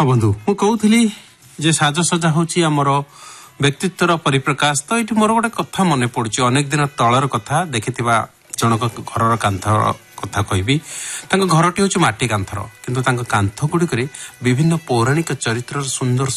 हाँ बंधु मु कहूली जे साजसजा हूँ आमर व्यक्तित्वर परिप्रकाश तो ये मोर गोटे कथा मन पड़ुची अनेक दिन तलर कथा देखिथिबा जनक घर कांथ कथा कहबी घरटी हूँ माटी कांथर किंतु कांथ गुड़िक विभिन्न पौराणिक चरित्र सुंदर